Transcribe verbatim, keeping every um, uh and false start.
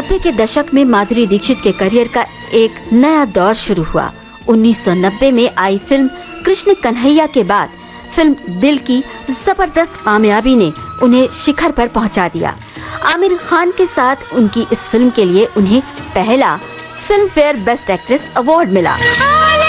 नब्बे के दशक में माधुरी दीक्षित के करियर का एक नया दौर शुरू हुआ। उन्नीस सौ नब्बे में आई फिल्म कृष्ण कन्हैया के बाद फिल्म दिल की जबरदस्त कामयाबी ने उन्हें शिखर पर पहुंचा दिया। आमिर खान के साथ उनकी इस फिल्म के लिए उन्हें पहला film fair best actress award मिला।